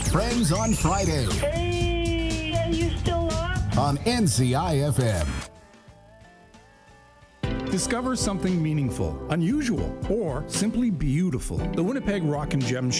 Friends on Friday Hey, are you still up? on NCI FM. Discover something meaningful, unusual, or simply beautiful. The Winnipeg Rock and Gem